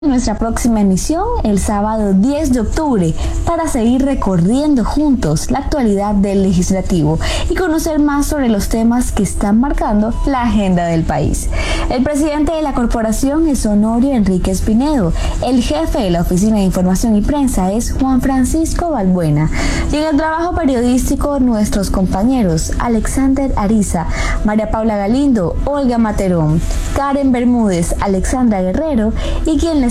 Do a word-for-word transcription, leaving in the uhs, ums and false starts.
Nuestra próxima emisión el sábado diez de octubre para seguir recorriendo juntos la actualidad del legislativo y conocer más sobre los temas que están marcando la agenda del país. El presidente de la corporación es Honorio Enríquez Pinedo, el jefe de la Oficina de Información y Prensa es Juan Francisco Balbuena y en el trabajo periodístico nuestros compañeros Alexander Ariza, María Paula Galindo, Olga Materón, Karen Bermúdez, Alexandra Guerrero y quien les